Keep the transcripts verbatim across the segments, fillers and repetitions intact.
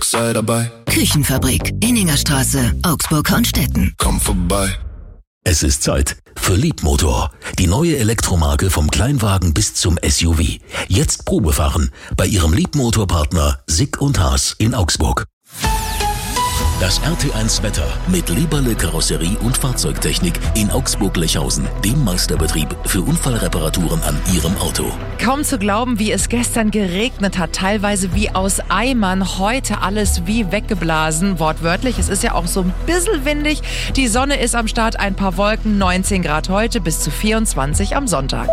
sei dabei. Küchenfabrik, Inningerstraße, Augsburg-Hornstetten. Komm vorbei. Es ist Zeit für Liebmotor. Die neue Elektromarke vom Kleinwagen bis zum S U V. Jetzt Probefahren bei Ihrem Liebmotorpartner Sick und Haas in Augsburg. Das R T eins Wetter mit Lieberle Karosserie und Fahrzeugtechnik in Augsburg-Lechhausen, dem Meisterbetrieb für Unfallreparaturen an Ihrem Auto. Kaum zu glauben, wie es gestern geregnet hat, teilweise wie aus Eimern, heute alles wie weggeblasen, wortwörtlich. Es ist ja auch so ein bisschen windig. Die Sonne ist am Start, ein paar Wolken, neunzehn Grad heute bis zu vierundzwanzig am Sonntag.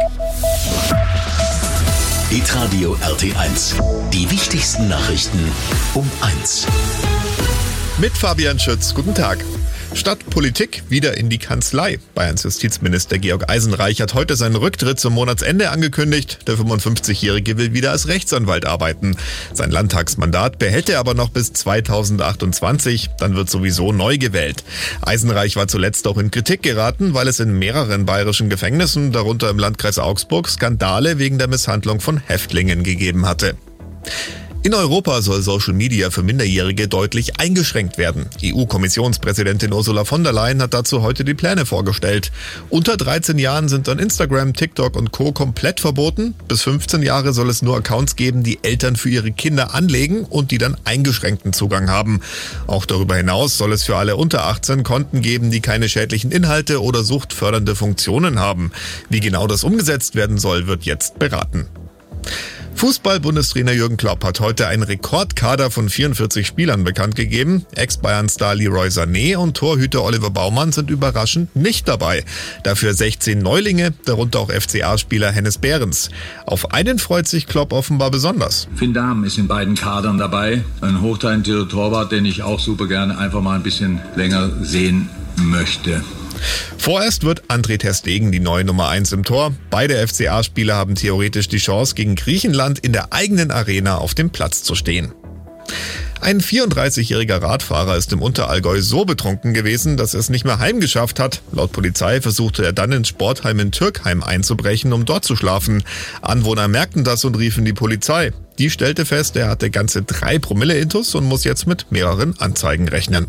Hitradio R T eins. Die wichtigsten Nachrichten um eins. Mit Fabian Schütz, guten Tag. Statt Politik wieder in die Kanzlei. Bayerns Justizminister Georg Eisenreich hat heute seinen Rücktritt zum Monatsende angekündigt. Der fünfundfünfzigjährige will wieder als Rechtsanwalt arbeiten. Sein Landtagsmandat behält er aber noch bis zweitausendachtundzwanzig. Dann wird sowieso neu gewählt. Eisenreich war zuletzt auch in Kritik geraten, weil es in mehreren bayerischen Gefängnissen, darunter im Landkreis Augsburg, Skandale wegen der Misshandlung von Häftlingen gegeben hatte. In Europa soll Social Media für Minderjährige deutlich eingeschränkt werden. E U-Kommissionspräsidentin Ursula von der Leyen hat dazu heute die Pläne vorgestellt. Unter dreizehn Jahren sind dann Instagram, TikTok und Co. komplett verboten. Bis fünfzehn Jahre soll es nur Accounts geben, die Eltern für ihre Kinder anlegen und die dann eingeschränkten Zugang haben. Auch darüber hinaus soll es für alle unter achtzehn Konten geben, die keine schädlichen Inhalte oder suchtfördernde Funktionen haben. Wie genau das umgesetzt werden soll, wird jetzt beraten. Fußball-Bundestrainer Jürgen Klopp hat heute einen Rekordkader von vierundvierzig Spielern bekannt gegeben. Ex-Bayern-Star Leroy Sané und Torhüter Oliver Baumann sind überraschend nicht dabei. Dafür sechzehn Neulinge, darunter auch F C A-Spieler Hennes Behrens. Auf einen freut sich Klopp offenbar besonders. Finn Dahm ist in beiden Kadern dabei. Ein hochtalentierter Torwart, den ich auch super gerne einfach mal ein bisschen länger sehen möchte. Vorerst wird André ter Stegen die neue Nummer eins im Tor. Beide F C A-Spieler haben theoretisch die Chance, gegen Griechenland in der eigenen Arena auf dem Platz zu stehen. Ein vierunddreißigjähriger Radfahrer ist im Unterallgäu so betrunken gewesen, dass er es nicht mehr heimgeschafft hat. Laut Polizei versuchte er dann ins Sportheim in Türkheim einzubrechen, um dort zu schlafen. Anwohner merkten das und riefen die Polizei. Die stellte fest, er hatte ganze drei Promille Intus und muss jetzt mit mehreren Anzeigen rechnen.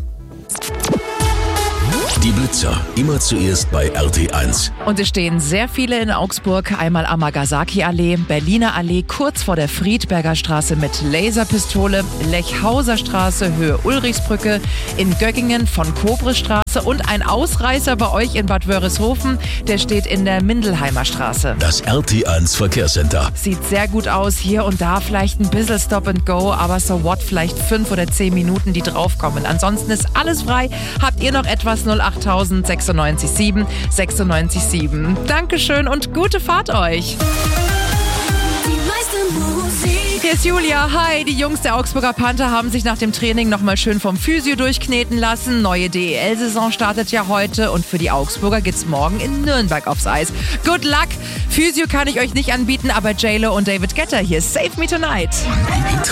Die Blitzer, immer zuerst bei R T eins. Und es stehen sehr viele in Augsburg, einmal Amagasaki-Allee, Berliner Allee, kurz vor der Friedberger Straße mit Laserpistole, Lechhauser Straße, Höhe Ulrichsbrücke, in Göggingen von Kobrestraße und ein Ausreißer bei euch in Bad Wörishofen, der steht in der Mindelheimer Straße. Das R T eins Verkehrscenter. Sieht sehr gut aus, hier und da vielleicht ein bisschen Stop and Go, aber so what, vielleicht fünf oder zehn Minuten, die draufkommen. Ansonsten ist alles frei. Habt ihr noch etwas? null acht sechsundneunzig sieben sechsundneunzig sieben. Dankeschön und gute Fahrt euch. Hier ist Julia. Hi, die Jungs der Augsburger Panther haben sich nach dem Training nochmal schön vom Physio durchkneten lassen. Neue D E L-Saison startet ja heute und für die Augsburger geht's morgen in Nürnberg aufs Eis. Good luck! Physio kann ich euch nicht anbieten, aber J-Lo und David Guetta hier. Save Me Tonight.